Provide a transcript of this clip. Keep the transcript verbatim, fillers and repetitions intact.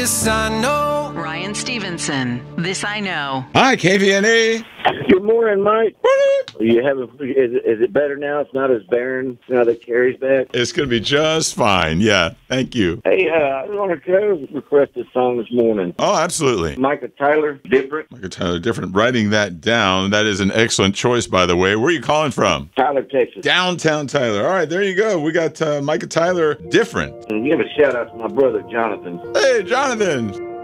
This I know. Ryan Stevenson, This I Know. Hi, K V N E. Good morning, Mike. You have a, is, it, is it better now? It's not as barren now that Carrie's back? It's going to be just fine. Yeah, thank you. Hey, uh, I wanted to request this song this morning. Oh, absolutely. Micah Tyler, Different. Micah Tyler, Different. Writing that down. That is an excellent choice, by the way. Where are you calling from? Tyler, Texas. Downtown Tyler. All right, there you go. We got uh, Micah Tyler, Different. And give a shout out to my brother, Jonathan. Hey, Jonathan.